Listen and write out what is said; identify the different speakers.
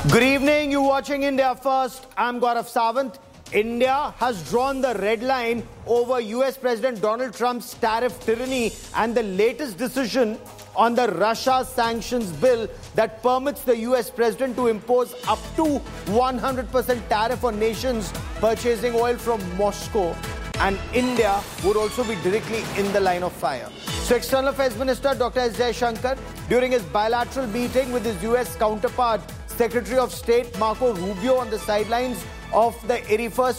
Speaker 1: Good evening, you're watching India First. I'm Gaurav Sawant. India has drawn the red line over US President Donald Trump's tariff tyranny and the latest decision on the Russia sanctions bill that permits the US President to impose up to 100% tariff on nations purchasing oil from Moscow. And India would also be directly in the line of fire. So External Affairs Minister Dr. S. Jaishankar, during his bilateral meeting with his US counterpart, Secretary of State Marco Rubio, on the sidelines of the 81st